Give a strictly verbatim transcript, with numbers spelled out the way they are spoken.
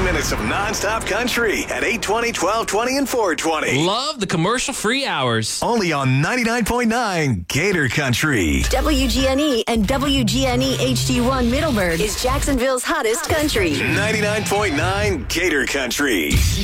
minutes of nonstop country at eight twenty, twelve twenty, and four twenty. Love the commercial-free hours. Only on ninety-nine point nine Gator Country. W G N E and W G N E H D one Middleburg is Jacksonville's hottest country. ninety-nine point nine Gator Country.